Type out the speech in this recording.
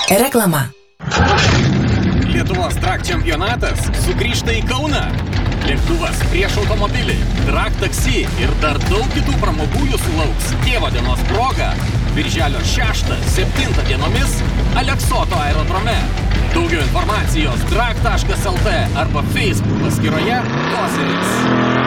Reklama. Lietuvos drag čempionatas sugrįžta į Kauną. Lėktuvas prieš automobilį, drag taksi ir dar daug kitų pramogų jūsų lauks tėvo dienos proga. Birželio 6-7 dienomis Aleksoto aerodrome. Daugiau informacijos drag.lt arba Facebook paskyroje Kozeris.